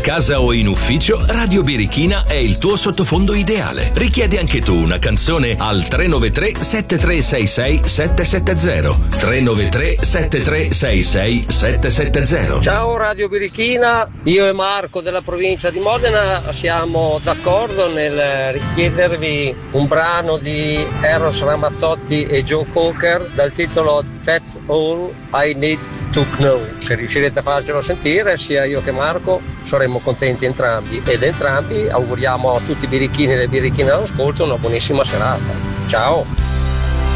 casa o in ufficio, Radio Birichina è il tuo sottofondo ideale. Richiedi anche tu una canzone al 393 7366 770. 393 7366 770. Ciao Radio Birichina, io e Marco della provincia di Modena siamo d'accordo nel richiedervi un brano di Eros Ramazzotti e Joe Cocker dal titolo That's All I Need to Know. Se riuscirete a farcelo sentire, sia io che Marco saremo contenti entrambi, ed entrambi auguriamo a tutti i birichini e le birichine all'ascolto una buonissima serata. Ciao!